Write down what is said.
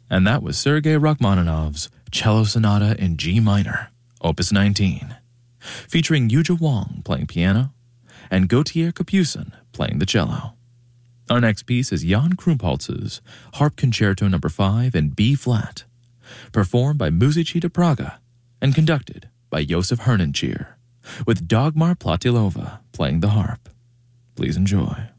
And that was Sergei Rachmaninoff's Cello Sonata in G minor, Opus 19, featuring Yuja Wang playing piano and Gautier Capucin playing the cello. Our next piece is Jan Krumpholz's Harp Concerto No. 5 in B-flat, performed by Muzici de Praga and conducted by Josef Hernancier, with Dagmar Platilova playing the harp. Please enjoy.